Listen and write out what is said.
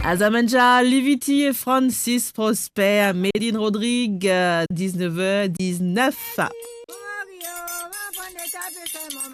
Azamanja, Liviti et Francis Prosper, Médine Rodrigue, 19h19.